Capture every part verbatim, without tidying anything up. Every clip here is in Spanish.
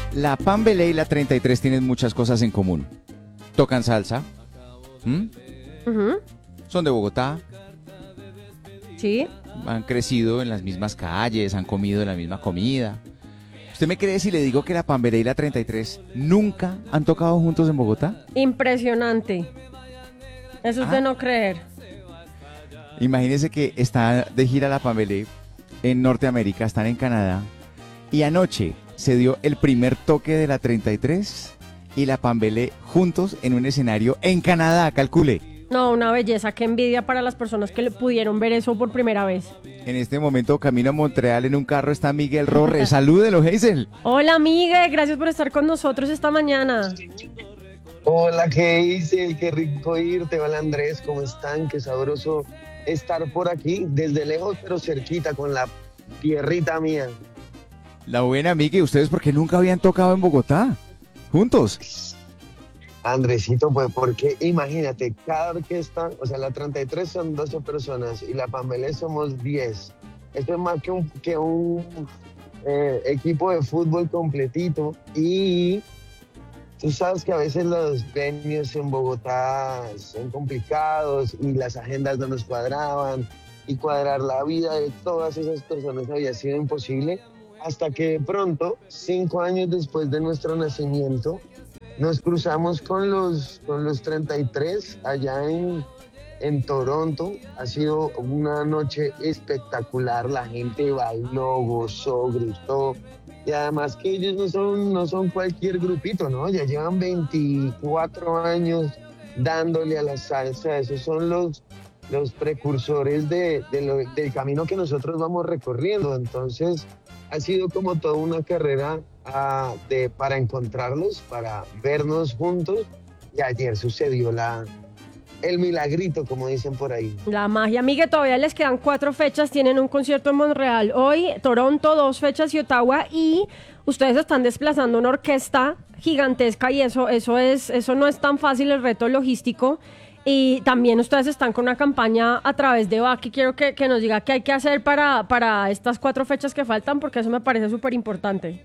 La Pambelé y la treinta y tres tienen muchas cosas en común. Tocan salsa. ¿Mm? Ujú. Son de Bogotá. Sí. Han crecido en las mismas calles, han comido la misma comida. ¿Usted me cree si le digo que la Pambelé y la treinta y tres nunca han tocado juntos en Bogotá? Impresionante. Eso es Ah. de no creer. Imagínese que está de gira la Pambelé en Norteamérica, están en Canadá, y anoche se dio el primer toque de la treinta y tres y la Pambelé juntos en un escenario en Canadá, calcule. No, una belleza, qué envidia para las personas que le pudieron ver eso por primera vez. En este momento, camino a Montreal en un carro, está Miguel Rorre. Salúdelo, Hazel. Hola, Migue, gracias por estar con nosotros esta mañana. Hola, ¿qué dice? Qué rico irte. Hola, Andrés, ¿cómo están? Qué sabroso estar por aquí, desde lejos pero cerquita, con la tierrita mía. La buena, Miguel, ¿ustedes por qué nunca habían tocado en Bogotá? ¿Juntos? Andresito, pues porque imagínate, cada orquesta, o sea, la treinta y tres son doce personas y la Pambelé somos diez. Esto es más que un, que un eh, equipo de fútbol completito, y tú sabes que a veces los venues en Bogotá son complicados y las agendas no nos cuadraban, y cuadrar la vida de todas esas personas había sido imposible, hasta que de pronto, cinco años después de nuestro nacimiento, nos cruzamos con los, con los treinta y tres allá en, en Toronto. Ha sido una noche espectacular, la gente bailó, gozó, gritó. Y además que ellos no son, no son cualquier grupito, ¿no? Ya llevan veinticuatro años dándole a la salsa. Esos son los, los precursores de, de lo, del camino que nosotros vamos recorriendo. Entonces, ha sido como toda una carrera uh, de, para encontrarlos, para vernos juntos. Y ayer sucedió la, el milagrito, como dicen por ahí. La magia, Migue, todavía les quedan cuatro fechas. Tienen un concierto en Montreal hoy, Toronto, dos fechas y Ottawa. Y ustedes están desplazando una orquesta gigantesca y eso, eso, es, eso no es tan fácil, el reto logístico. Y también ustedes están con una campaña a través de Baki. Quiero que, que nos diga qué hay que hacer para, para estas cuatro fechas que faltan, porque eso me parece súper importante.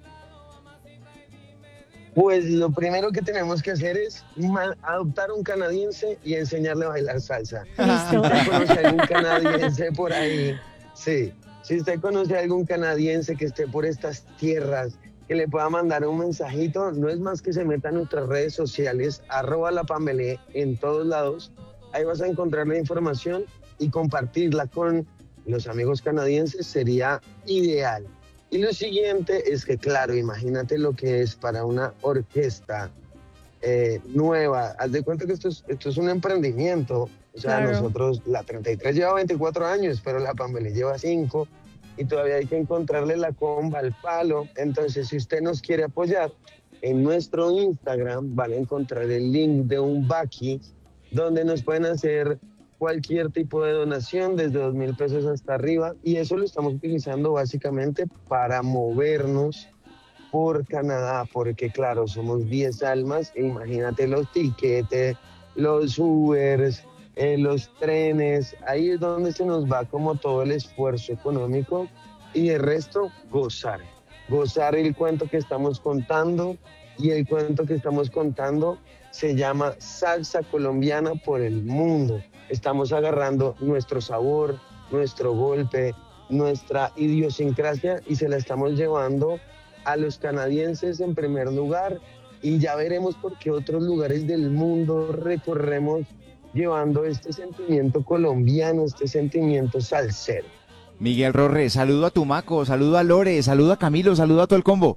Pues lo primero que tenemos que hacer es adoptar un canadiense y enseñarle a bailar salsa. Listo. Si usted conoce a algún canadiense por ahí, sí. Si usted conoce a algún canadiense que esté por estas tierras, que le pueda mandar un mensajito, no es más que se meta a nuestras redes sociales, arroba la Pambelé en todos lados. Ahí vas a encontrar la información y compartirla con los amigos canadienses sería ideal. Y lo siguiente es que, claro, imagínate lo que es para una orquesta eh, nueva. Haz de cuenta que esto es, esto es un emprendimiento. O sea, Claro. nosotros, la treinta y tres lleva veinticuatro años, pero la Pambelé lleva cinco. Y todavía hay que encontrarle la comba al palo. Entonces, si usted nos quiere apoyar, en nuestro Instagram van a encontrar el link de un Baki, donde nos pueden hacer cualquier tipo de donación, desde dos mil pesos hasta arriba, y eso lo estamos utilizando básicamente para movernos por Canadá, porque claro, somos diez almas, e imagínate los tiquetes, los Ubers, eh, los trenes, ahí es donde se nos va como todo el esfuerzo económico, y el resto, gozar, gozar el cuento que estamos contando, y el cuento que estamos contando se llama Salsa Colombiana por el Mundo. Estamos agarrando nuestro sabor, nuestro golpe, nuestra idiosincrasia y se la estamos llevando a los canadienses en primer lugar, y ya veremos por qué otros lugares del mundo recorremos llevando este sentimiento colombiano, este sentimiento salsero. Miguel Rorre, saludo a Tumaco, saludo a Lore, saludo a Camilo, saludo a todo el combo.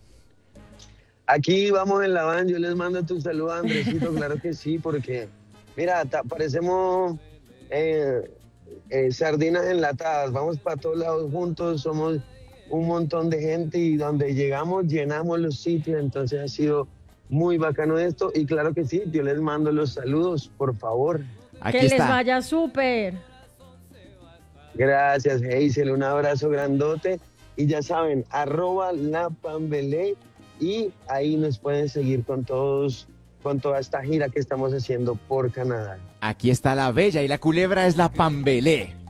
Aquí vamos en la van, yo les mando tu saludo a Andresito, claro que sí, porque mira, ta, parecemos eh, eh, sardinas enlatadas, vamos para todos lados juntos, somos un montón de gente y donde llegamos llenamos los sitios, entonces ha sido muy bacano esto, y claro que sí, yo les mando los saludos, por favor. Aquí que está. les vaya súper. Gracias, Hazel, un abrazo grandote, y ya saben, arroba la Pambelé, y ahí nos pueden seguir con todos, con toda esta gira que estamos haciendo por Canadá. Aquí está la bella y la culebra es la Pambelé.